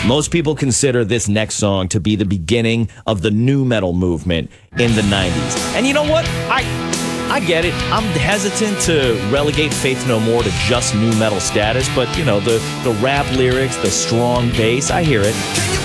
Most people consider this next song to be the beginning of the nu metal movement in the 90s. And you know what? I get it. I'm hesitant to relegate Faith No More to just nu metal status, but, you know, the rap lyrics, the strong bass, I hear it.